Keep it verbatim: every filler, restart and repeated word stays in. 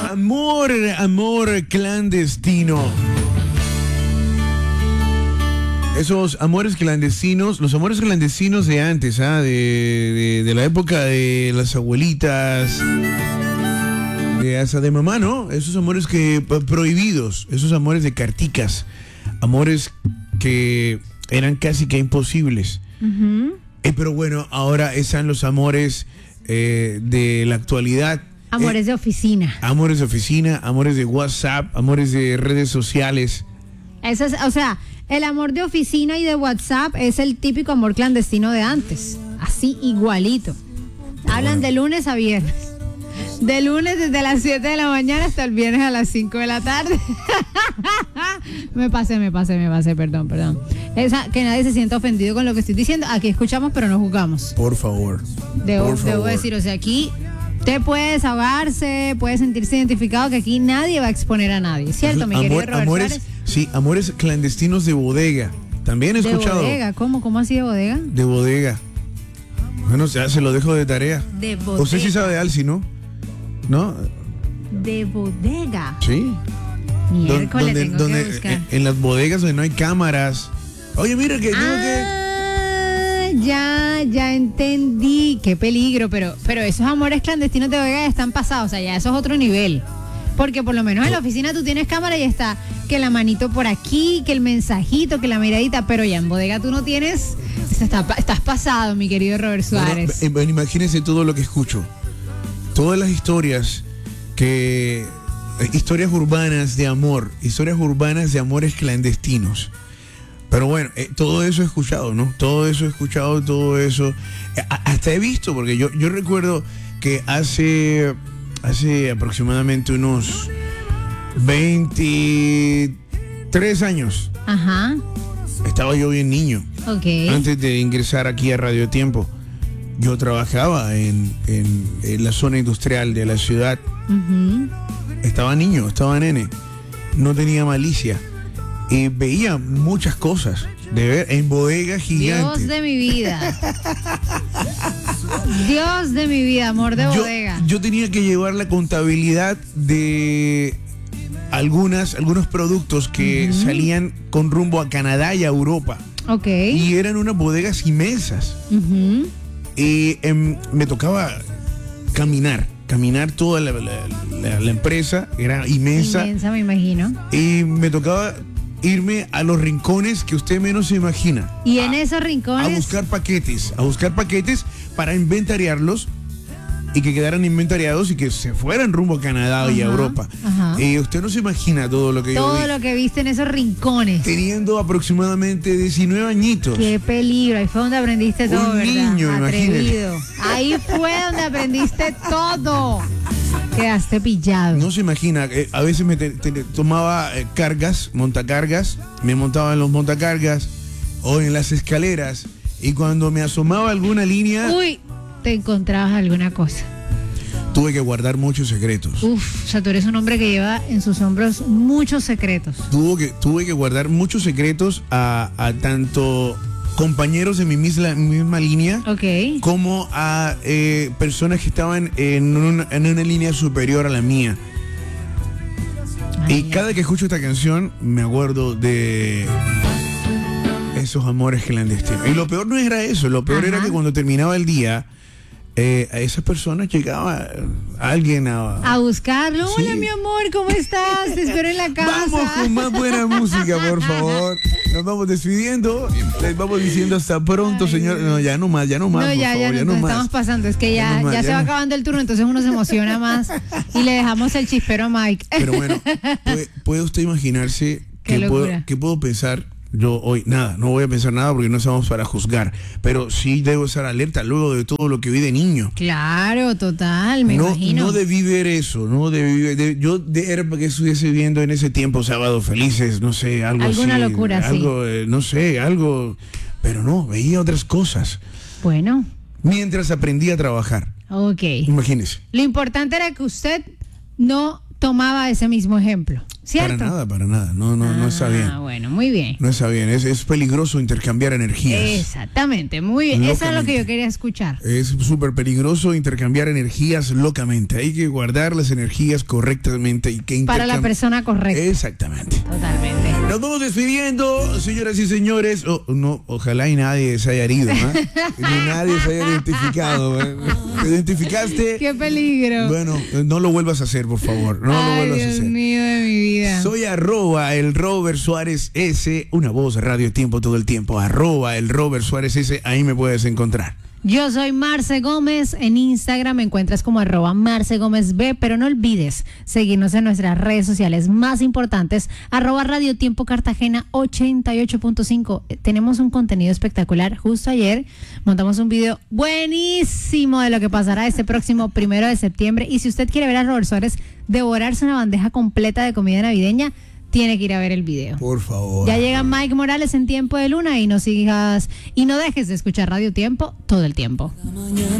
Amor, amor clandestino. Esos amores clandestinos, los amores clandestinos de antes, ¿ah? de, de, de la época de las abuelitas, de hasta de mamá, ¿no? Esos amores que prohibidos, esos amores de carticas, amores que eran casi que imposibles. Uh-huh. Eh, pero bueno, ahora están los amores eh, de la actualidad. Amores eh, de oficina. Amores de oficina, amores de WhatsApp, amores de redes sociales. Eso es, o sea, el amor de oficina y de WhatsApp es el típico amor clandestino de antes. Así igualito. Hablan de lunes a viernes. De lunes desde las siete de la mañana hasta el viernes a las cinco de la tarde. me pasé, me pasé, me pasé, perdón, perdón. Esa, que nadie se sienta ofendido con lo que estoy diciendo. Aquí escuchamos, pero no juzgamos. Por favor. Debo, por favor. debo decir, o sea, aquí usted puede desahogarse, puede sentirse identificado, que aquí nadie va a exponer a nadie, ¿cierto, mi Amor, querido Robert amores, Suárez? Sí, amores clandestinos de bodega. También he escuchado. ¿De bodega? ¿Cómo? ¿Cómo así de bodega? De bodega. Bueno, ya se lo dejo de tarea. De bodega. Usted sí sabe de Alci, ¿no? ¿No? De bodega. Sí. Miércoles, donde, tengo donde, que buscar. En, en las bodegas donde no hay cámaras. Oye, mira que... Ah, que... ya, ya entendí. Qué peligro, pero, pero esos amores clandestinos de bodega están pasados, o sea, ya eso es otro nivel. Porque por lo menos en la oficina tú tienes cámara y está que la manito por aquí, que el mensajito, que la miradita, pero ya en bodega tú no tienes, está, estás pasado, mi querido Robert Suárez. Bueno, bueno, imagínense todo lo que escucho. Todas las historias que... Historias urbanas de amor, historias urbanas de amores clandestinos. Pero bueno, eh, todo eso he escuchado, ¿no? Todo eso he escuchado, todo eso. Eh, hasta he visto, porque yo, yo recuerdo que hace... Hace aproximadamente unos veintitrés años. Ajá. Estaba yo bien niño. Ok. Antes de ingresar aquí a Radio Tiempo, yo trabajaba en, en, en la zona industrial de la ciudad. Uh-huh. Estaba niño, estaba nene. No tenía malicia. Y veía muchas cosas de ver en bodegas gigantes. Dios de mi vida. Dios de mi vida, amor de yo, bodega. Yo tenía que llevar la contabilidad de algunas, algunos productos que uh-huh. salían con rumbo a Canadá y a Europa. Ok. Y eran unas bodegas inmensas. Uh-huh. Y eh, me tocaba caminar, caminar toda la, la, la, la empresa, era inmensa. Inmensa, me imagino. Y me tocaba irme a los rincones que usted menos se imagina. Y en a, esos rincones... A buscar paquetes, a buscar paquetes para inventariarlos y que quedaran inventariados y que se fueran rumbo a Canadá ajá, y a Europa. Eh, usted no se imagina todo lo que todo yo vi. Todo lo que viste en esos rincones. Teniendo aproximadamente diecinueve añitos. Qué peligro, ahí fue donde aprendiste todo, Un ¿verdad? niño, Atrevido. imagínate. Ahí fue donde aprendiste todo. Quedaste pillado. No se imagina, eh, a veces me te, te, tomaba eh, cargas, montacargas, me montaba en los montacargas o en las escaleras y cuando me asomaba alguna línea... Uy, te encontrabas alguna cosa. Tuve que guardar muchos secretos. Uf, o sea, tú eres un hombre que lleva en sus hombros muchos secretos. Tuve que, tuve que guardar muchos secretos a, a tanto... compañeros de mi misma, misma línea, okay, como a eh, personas que estaban en una, en una línea superior a la mía. Ay, y ya. Cada que escucho esta canción me acuerdo de esos amores clandestinos. Y lo peor no era eso, lo peor Ajá. era que cuando terminaba el día, eh, a esas personas llegaba alguien a... A buscarlo. Sí. Hola, mi amor, ¿cómo estás? Te espero en la casa. Vamos con más buena música, por favor. Nos vamos despidiendo. Les vamos diciendo hasta pronto, Ay, señor. No, ya no más, ya no más. No, ya, por ya, favor, no, ya no nos más. estamos pasando. Es que ya, ya, más, ya, ya se no. va acabando el turno, entonces uno se emociona más. Y le dejamos el chispero a Mike. Pero bueno, ¿puede, puede usted imaginarse Qué que puedo, que puedo pensar? Yo hoy, nada, no voy a pensar nada porque no estamos para juzgar, pero sí debo estar alerta luego de todo lo que vi de niño. Claro, total, me no, imagino. No debí ver eso, no debí ver, de, yo de, era para que estuviese viendo en ese tiempo Sábados Felices, no sé, algo Alguna así. locura, algo, sí. Eh, no sé, algo, pero no, veía otras cosas. Bueno. Mientras aprendía a trabajar. Ok. Imagínese. Lo importante era que usted no tomaba ese mismo ejemplo. ¿cierto? Para nada, para nada. No, no, ah, no está bien. Ah, bueno, muy bien. No está bien. Es, es peligroso intercambiar energías. Exactamente, muy bien. Eso es lo que yo quería escuchar. Es súper peligroso intercambiar energías locamente. Hay que guardar las energías correctamente y que intercambiar. Para la persona correcta. Exactamente. Totalmente. Nos vamos despidiendo, señoras y señores. Oh, no, ojalá y nadie se haya herido, ¿no? Ni nadie se haya identificado. ¿Te identificaste? ¡Qué peligro! Bueno, no lo vuelvas a hacer, por favor. No Ay, lo vuelvas Dios a hacer. mío de mi vida. Soy arroba el Robert Suárez S, una voz radio tiempo todo el tiempo. Arroba el Robert Suárez S, ahí me puedes encontrar. Yo soy Marce Gómez, en Instagram me encuentras como arroba Marce Gómez B, pero no olvides seguirnos en nuestras redes sociales más importantes, arroba Radio Tiempo Cartagena ochenta y ocho punto cinco. Tenemos un contenido espectacular. Justo ayer montamos un video buenísimo de lo que pasará este próximo primero de septiembre, y si usted quiere ver a Robert Suárez devorarse una bandeja completa de comida navideña, tiene que ir a ver el video. Por favor. Ya llega Mike Morales en Tiempo de Luna, y no sigas y no dejes de escuchar Radio Tiempo todo el tiempo.